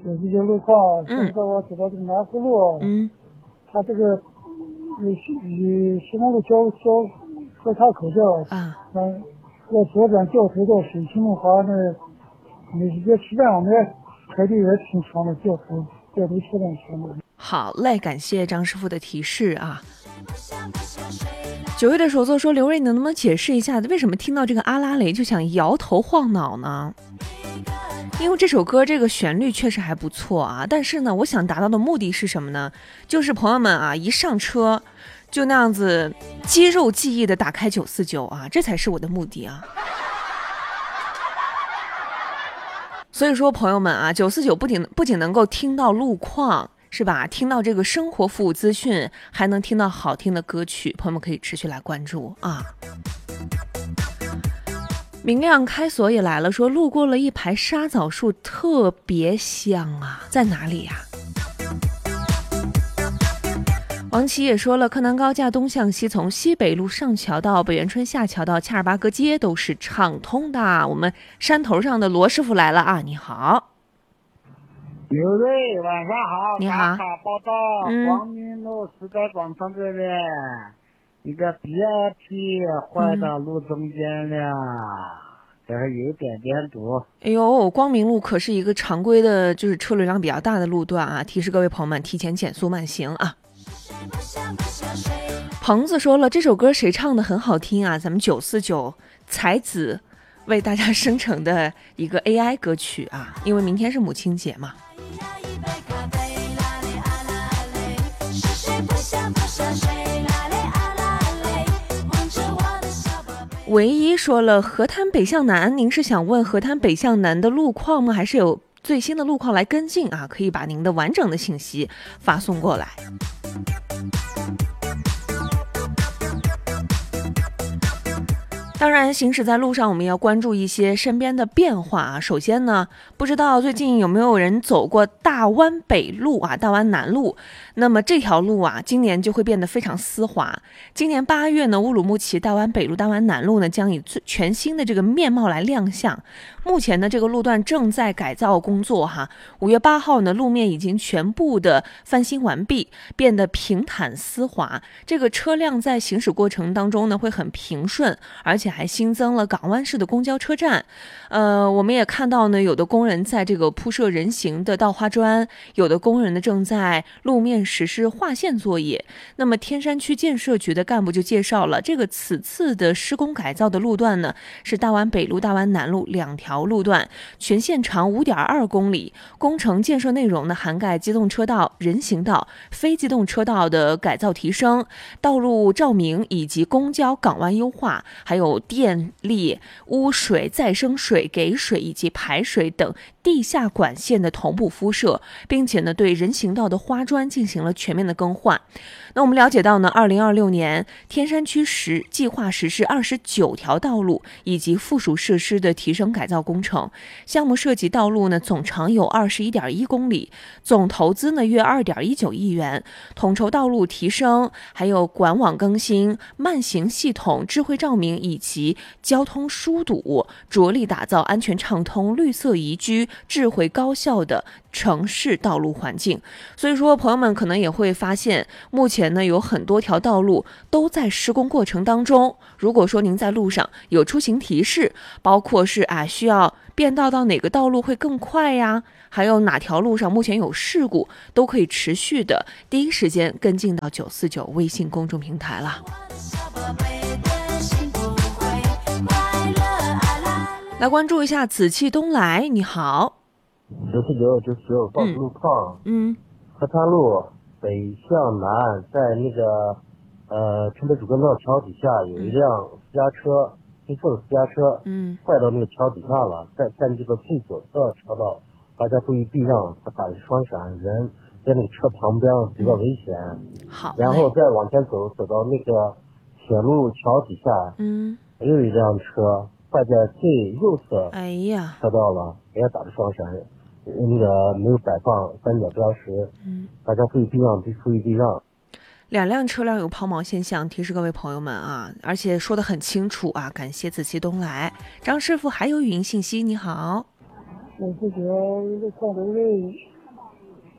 有这些路况，现在我走到这个南湖路，它这个以石门路交叉口这啊，要左转掉头到水清路华那美食街吃饭，我们排队也挺长的，掉头车辆长的。 好嘞，感谢张师傅的提示啊。9月的首座说，刘瑞，你能不能解释一下，为什么听到这个阿拉蕾就想摇头晃脑呢？因为这首歌这个旋律确实还不错啊，但是呢，我想达到的目的是什么呢？就是朋友们啊，一上车就那样子肌肉记忆的打开949啊，这才是我的目的啊。所以说朋友们啊，949不仅能够听到路况，是吧？听到这个生活服务资讯，还能听到好听的歌曲，朋友们可以持续来关注啊。明亮开锁也来了，说路过了一排沙枣树，特别香啊，在哪里呀？王琦也说了，柯南高架东向西，从西北路上桥到北园村下桥到恰尔巴格街都是畅通的。我们山头上的罗师傅来了啊，你好。 刘瑞，晚上好。 你好。 打卡报道，光明路时代广场这边一个 BRT 坏到路中间了，这是有点堵。 哎呦，光明路可是一个常规的，就是车流量比较大的路段啊，提示各位朋友们提前减速慢行啊。彭子说了，这首歌谁唱的很好听啊，咱们949才子为大家生成的一个 AI 歌曲啊，因为明天是母亲节嘛。唯一说了，河滩北向南，您是想问河滩北向南的路况吗？还是有最新的路况来跟进啊？可以把您的完整的信息发送过来。当然，行驶在路上，我们要关注一些身边的变化啊。首先呢，不知道最近有没有人走过大湾北路啊、大湾南路？那么这条路啊，今年就会变得非常丝滑。今年8月呢，乌鲁木齐大湾北路、大湾南路呢，将以全新的这个面貌来亮相。目前呢，这个路段正在改造工作哈。5月8号呢，路面已经全部的翻新完毕，变得平坦丝滑。这个车辆在行驶过程当中呢，会很平顺，而且还新增了港湾式的公交车站。我们也看到呢，有的工人在这个铺设人行的稻花砖，有的工人呢正在路面实施划线作业。那么天山区建设局的干部就介绍了，这个此次的施工改造的路段呢，是大湾北路、大湾南路2条路段，全线长5.2公里。工程建设内容呢，涵盖机动车道、人行道、非机动车道的改造提升、道路照明以及公交港湾优化，还有电力、污水、再生水、给水以及排水等地下管线的同步敷设，并且呢，对人行道的花砖进行了全面的更换。那我们了解到呢，2026年天山区计划实施29条道路以及附属设施的提升改造工程，项目涉及道路呢总长有21.1公里，总投资呢约2.19亿元，统筹道路提升，还有管网更新、慢行系统、智慧照明以及交通疏堵，着力打造安全畅通、绿色宜居、智慧高效的城市道路环境。所以说朋友们可能也会发现，目前呢有很多条道路都在施工过程当中。如果说您在路上有出行提示，包括是需要变道到哪个道路会更快呀，还有哪条路上目前有事故，都可以持续的第一时间跟进到949微信公众平台了。来关注一下紫气东来，你好。 949报路况。河滩路北向南，在那个城北主干道桥底下有一辆私家车，黑色的私家车，坏到那个桥底下了，在这个最左侧车道，大家注意避让，他打着双闪，人在那个车旁边比较危险。 好， 然后再往前走到那个铁路桥底下，又有一辆车坏在最右侧车道了，也打着双闪，那个没有摆放三角标识，大家注意避让，注意避让。 2辆车辆有抛锚现象，提示各位朋友们啊，而且说得很清楚啊，感谢紫气东来。张师傅还有语音信息，你好。 我是觉得路况都是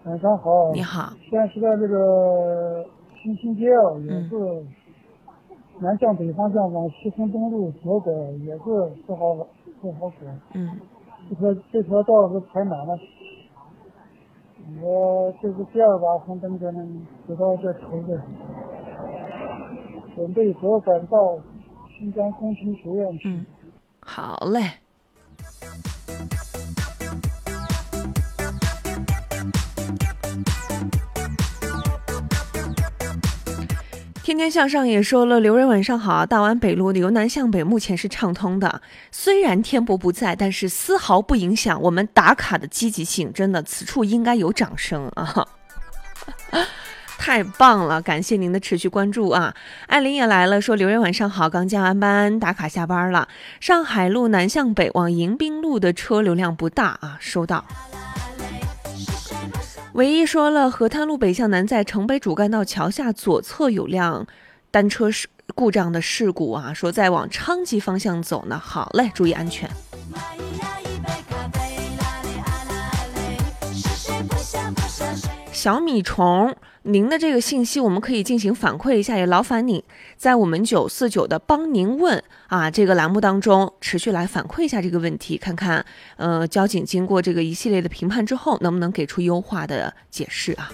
晚上好。 你好。 现在这个新兴街啊，也是南向北方向往西村东路左拐，也是不好拐。这条道是排满了。我这是第二把红灯，可能走到这头的，准备左转到新疆工程学院去。 好嘞。天天向上也说了，刘人晚上好，大湾北路的由南向北目前是畅通的，虽然天博不在，但是丝毫不影响我们打卡的积极性，真的此处应该有掌声啊。太棒了，感谢您的持续关注啊！艾琳也来了，说刘人晚上好，刚加完班打卡下班了。上海路南向北往迎宾路的车流量不大啊，收到。唯一说了，河滩路北向南在城北主干道桥下左侧有辆单车故障的事故啊，说在往昌吉方向走呢。好嘞，注意安全。小米虫，您的这个信息我们可以进行反馈一下，也劳烦你在我们949的帮您问啊这个栏目当中持续来反馈一下这个问题，看看交警经过这个一系列的评判之后能不能给出优化的解释啊。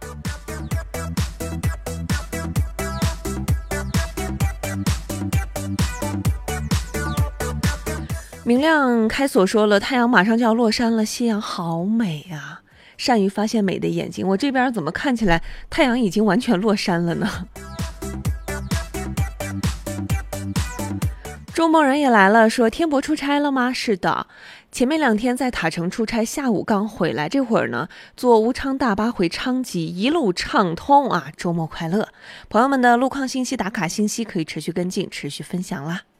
明亮开锁说了，太阳马上就要落山了，夕阳好美啊，善于发现美的眼睛，我这边怎么看起来太阳已经完全落山了呢？周梦人也来了，说天博出差了吗？是的，前面2天在塔城出差，下午刚回来，这会儿呢坐乌昌大巴回昌吉，一路畅通啊！周末快乐！朋友们的路况信息、打卡信息可以持续跟进、持续分享啦。